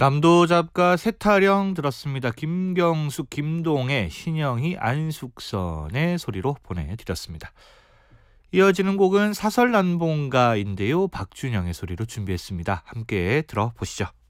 남도잡가 세타령 들었습니다. 김경숙, 김동애, 신영희, 안숙선의 소리로 보내드렸습니다. 이어지는 곡은 사설난봉가인데요. 박준영의 소리로 준비했습니다. 함께 들어보시죠.